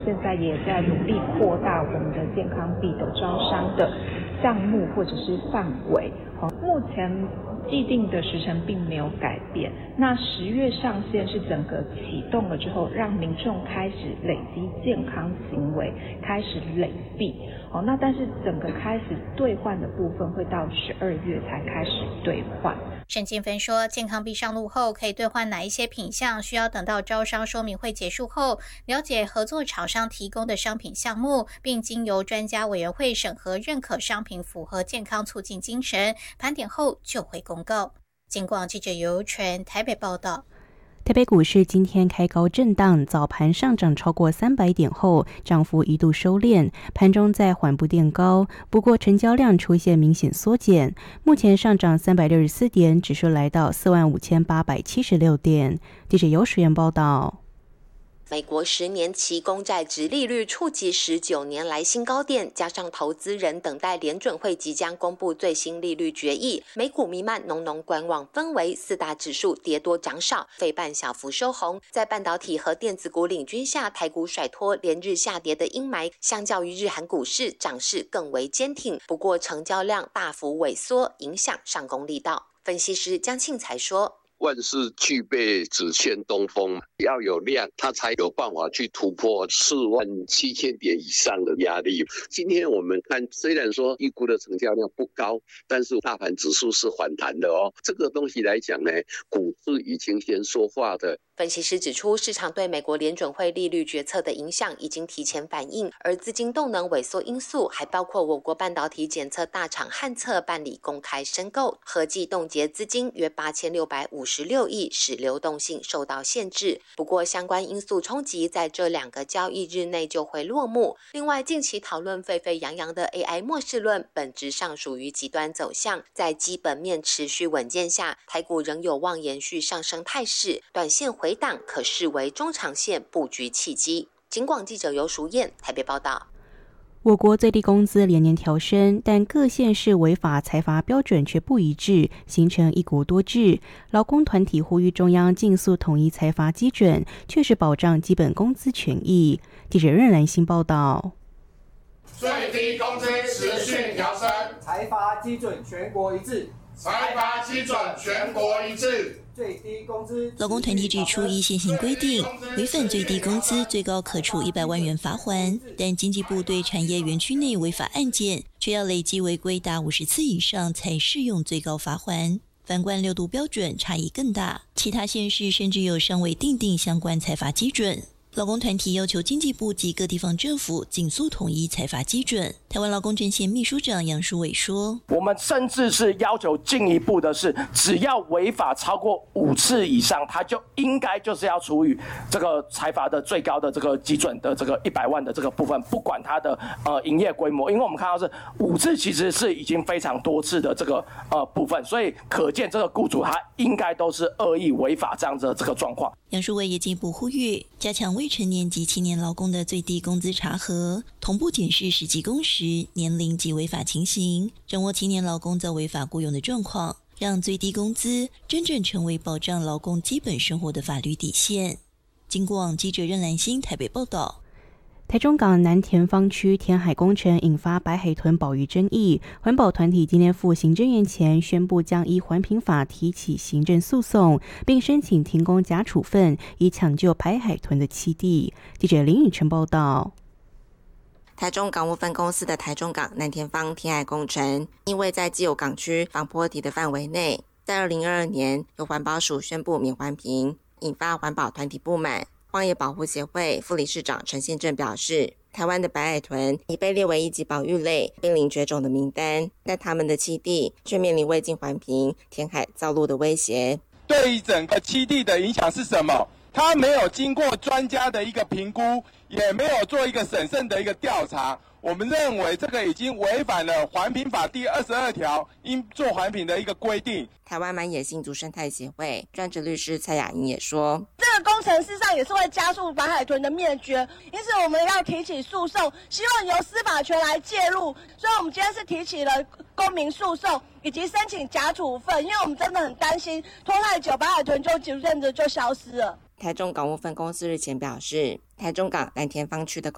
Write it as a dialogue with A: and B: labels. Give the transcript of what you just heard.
A: 现在也在努力扩大我们的健康币的招商的项目或者是范围。目前既定的时程并没有改变，那10月上线是整个启动了之后，让民众开始累积健康行为，开始累币。那但是整个开始兑换的部分会到12月才开始兑换。
B: 沈建芬说，健康币上路后可以兑换哪一些品项，需要等到招商说明会结束后，了解合作厂商提供的商品项目，并经由专家委员会审核认可商品符合健康促进精神，盘点后就会公告。警广记者尤纯台北报道。
C: 台北股市今天开高震荡，早盘上涨超过300点后，涨幅一度收敛，盘中在缓步垫高，不过成交量出现明显缩减，目前上涨364点，指数来到45876点。记者尤水源报道。
D: 美国10年期公债殖利率触及19年来新高点，加上投资人等待联准会即将公布最新利率决议，美股弥漫浓浓观望氛围，四大指数跌多涨少，费半小幅收红。在半导体和电子股领军下，台股甩脱连日下跌的阴霾，相较于日韩股市，涨势更为坚挺。不过成交量大幅萎缩，影响上攻力道。分析师江庆才说，
E: 万事俱备，只欠东风，要有量，它才有办法去突破47000点以上的压力。今天我们看，虽然说预估的成交量不高，但是大盘指数是反弹的哦。这个东西来讲呢，股市已经先说话的。
D: 分析师指出，市场对美国联准会利率决策的影响已经提前反映，而资金动能萎缩因素还包括我国半导体检测大厂汉测办理公开申购，合计冻结资金约8656亿，使流动性受到限制。不过相关因素冲击在这2个交易日内就会落幕。另外，近期讨论沸沸扬扬的 AI 末世论，本质上属于极端走向，在基本面持续稳健下，台股仍有望延续上升态势，短线回档可视为中长线布局契机。警广记者尤淑燕台北报道。
C: 我国最低工资连年调升，但各县市违法财罚标准却不一致，形成一国多制。劳工团体呼吁中央尽速统一财罚基准，确实保障基本工资权益。记者任兰心报道。
F: 最低工资持续调升，
G: 财罚基准全国一致，
F: 财罚基准全国一致。
G: 最低工资。
H: 劳工团体指出，依现行规定，违反最低工资最高可处100万元罚锾，但经济部对产业园区内违法案件，却要累计违规达50次以上才适用最高罚锾。反观6度标准差异更大，其他县市甚至有尚未订定相关财罚基准。劳工团体要求经济部及各地方政府尽速统一财罚基准。台湾劳工阵线秘书长杨淑伟说，
I: 我们甚至是要求进一步的是，只要违法超过5次以上，他就应该就是要处以这个财罚的最高的这个基准的这个100万的这个部分，不管他的营业规模，因为我们看到是5次其实是已经非常多次的这个部分，所以可见这个雇主他应该都是恶意违法这样子的这个状况。
H: 杨淑伟也进一步呼吁，加强未成年及青年劳工的最低工资查核，同步检视实际工时、年龄及违法情形，掌握青年劳工遭违法雇佣的状况，让最低工资真正成为保障劳工基本生活的法律底线。警广记者任兰心台北报道。
C: 台中港南田方区填海工程引发白海豚保育争议，环保团体今天赴行政院前宣布将依环评法提起行政诉讼，并申请停工假处分，以抢救白海豚的栖地。记者林宇晨报道。
J: 台中港务分公司的台中港南田方填海工程，因为在既有港区防波堤的范围内，在2022年由环保署宣布免环评，引发环保团体不满。荒野保护协会副理事长陈宪正表示，台湾的白海豚已被列为一级保育类濒临绝种的名单，但他们的栖地却面临未经环评填海造陆的威胁。
F: 对于整个栖地的影响是什么？它没有经过专家的一个评估，也没有做一个审慎的一个调查。我们认为这个已经违反了环评法第22条应做环评的一个规定。
J: 台湾满野新竹生态协会专职律师蔡雅莹也说，
K: 这个工程事实上也是会加速白海豚的灭绝，因此我们要提起诉讼，希望由司法权来介入。所以我们今天是提起了公民诉讼以及申请假处分，因为我们真的很担心拖太久白海豚就逐渐的就消失了。
J: 台中港务分公司日前表示，台中港南田方区的